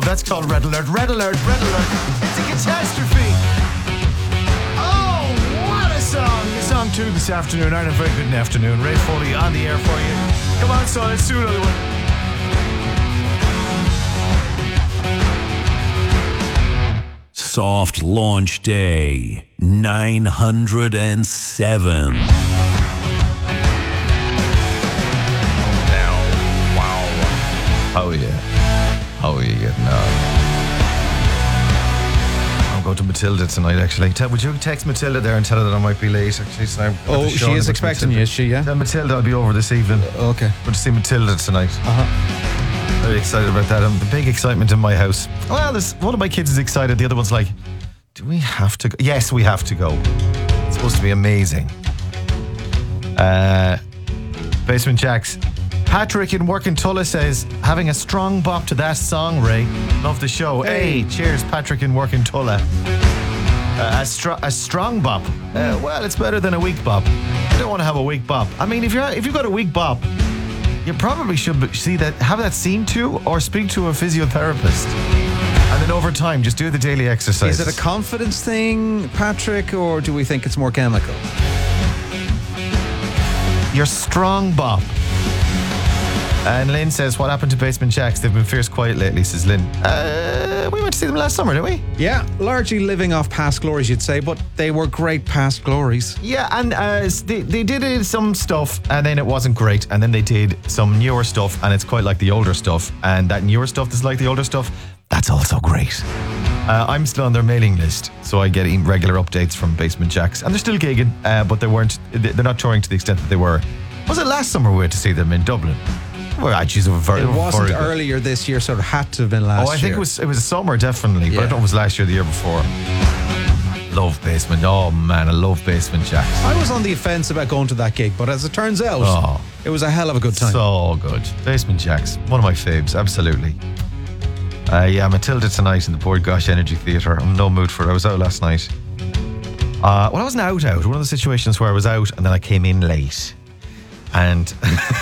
That's called Red Alert. Red Alert, Red Alert. It's a catastrophe. Oh, what a song. Song 2 this afternoon. Ireland, very good afternoon. Ray Foley on the air for you. Come on, son, let's do another one. Soft launch day 907. How are you? How are you getting on? I'm going to Matilda tonight, actually. Would you text Matilda there and tell her that I might be late, actually? So she is expecting you, is she, yeah? Tell Matilda I'll be over this evening. Okay. Good to see Matilda tonight. Very excited about that. The big excitement in my house. Well, one of my kids is excited. The other one's like, do we have to go? Yes, we have to go. It's supposed to be amazing. Basement Jacks. Patrick in Workintulla says, having a strong bop to that song, Ray. Love the show. Hey, cheers, Patrick in Workintulla. A strong bop. Well, it's better than a weak bop. I don't want to have a weak bop. I mean, if you've got a weak bop, you probably should have that seen to or speak to a physiotherapist. And then over time, just do the daily exercise. Is it a confidence thing, Patrick, or do we think it's more chemical? Your strong bop. And Lynn says, what happened to Basement Jacks? They've been fierce quiet lately, says Lynn. We went to see them last summer, didn't we? Yeah, largely living off past glories, you'd say, but they were great past glories. Yeah, and they did some stuff, and then it wasn't great, and then they did some newer stuff, and it's quite like the older stuff, and that newer stuff that's like the older stuff, that's also great. I'm still on their mailing list, so I get regular updates from Basement Jacks, and they're still gigging, but they're not touring to the extent that they were. Was it last summer we went to see them in Dublin? Well, it wasn't earlier this year, so it had to have been last year. I think it was a summer, definitely, but I don't know if it was last year or the year before. Love Basement. Oh, man, I love Basement Jacks. I was on the offence about going to that gig, but as it turns out, it was a hell of a good time. So good. Basement Jacks, one of my faves, absolutely. Matilda tonight in the Port Gosh Energy Theatre. I'm in no mood for it. I was out last night. I wasn't out. One of the situations where I was out and then I came in late. And...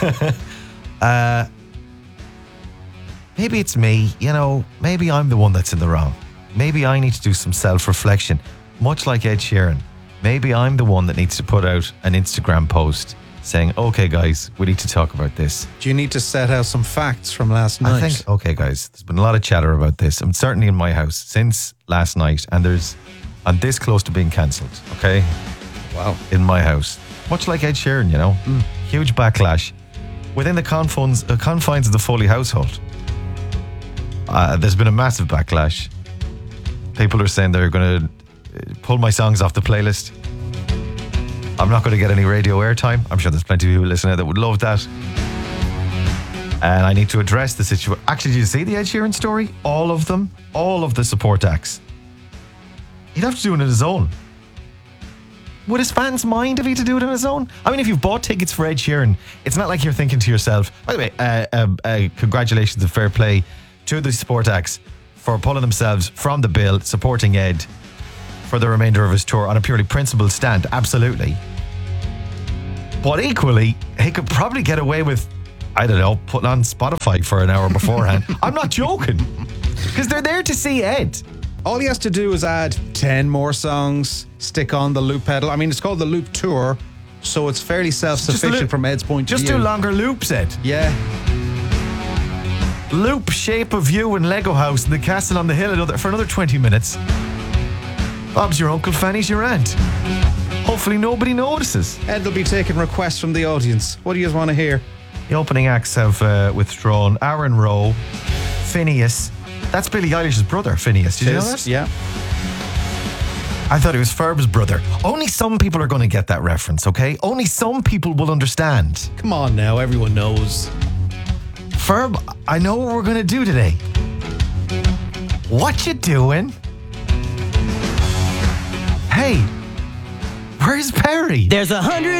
maybe it's me, maybe I'm the one that's in the wrong. Maybe I need to do some self-reflection, much like Ed Sheeran. Maybe I'm the one that needs to put out an Instagram post saying, okay guys, we need to talk about this. Do you need to set out some facts from last night? I think, okay guys, there's been a lot of chatter about this. I'm certainly in my house since last night, and I'm this close to being cancelled, okay? Wow. In my house. Much like Ed Sheeran, Huge backlash. Within the confines of the Foley household, there's been a massive backlash. People are saying they're going to pull my songs off the playlist. I'm not going to get any radio airtime. I'm sure there's plenty of people listening that would love that. And I need to address the situation. Actually, did you see the Ed Sheeran story? All of them, all of the support acts. He'd have to do it on his own. Would his fans mind if he had to do it on his own? I mean, if you've bought tickets for Ed Sheeran, it's not like you're thinking to yourself, by the way, congratulations and fair play to the support acts for pulling themselves from the bill, supporting Ed for the remainder of his tour on a purely principled stand. Absolutely. But equally, he could probably get away with, I don't know, putting on Spotify for an hour beforehand. I'm not joking. Because they're there to see Ed. All he has to do is add 10 more songs, stick on the loop pedal. I mean, it's called the Loop Tour, so it's fairly self-sufficient from Ed's point of view. Just do longer loops, Ed. Yeah. Loop Shape of You and Lego House and the Castle on the Hill for another 20 minutes. Bob's your uncle, Fanny's your aunt. Hopefully nobody notices. Ed will be taking requests from the audience. What do you want to hear? The opening acts have withdrawn. Aaron Rowe, Phineas. That's Billie Eilish's brother, Phineas. Did you know that? Yeah. I thought he was Ferb's brother. Only some people are going to get that reference, okay? Only some people will understand. Come on now, everyone knows. Ferb, I know what we're going to do today. What you doing? Hey, where's Perry? There's 100